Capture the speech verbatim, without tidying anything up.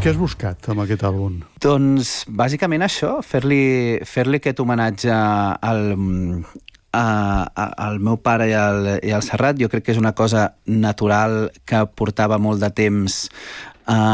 Què has buscat amb aquest àlbum? Doncs, bàsicament això, fer-li fer-li aquest homenatge al, a, a, al meu pare i al, i al Serrat. Jo crec que és una cosa natural que portava molt de temps